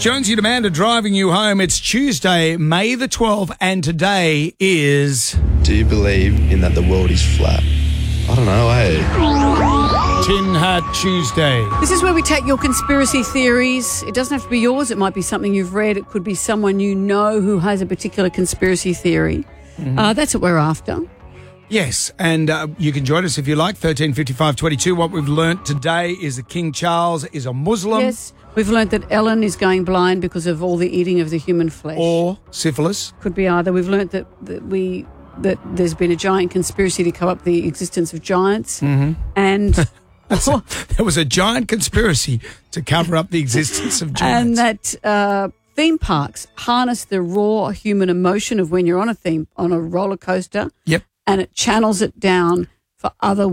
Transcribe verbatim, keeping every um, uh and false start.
Jonesy and Amanda driving you home. It's Tuesday, May the twelfth, and today is... Do you believe in that the world is flat? I don't know, eh? Tin Hat Tuesday. This is where we take your conspiracy theories. It doesn't have to be yours. It might be something you've read. It could be someone you know who has a particular conspiracy theory. Mm-hmm. Uh, that's what we're after. Yes, and uh, you can join us if you like, thirteen fifty-five twenty-two. What we've learnt today is that King Charles is a Muslim. Yes, we've learnt that Ellen is going blind because of all the eating of the human flesh. Or syphilis. Could be either. We've learnt that, that we that there's been a giant conspiracy to cover up the existence of giants. Mm-hmm. And... a, there was a giant conspiracy to cover up the existence of giants. And that uh, theme parks harness the raw human emotion of when you're on a theme, on a roller coaster. Yep. And it channels it down for other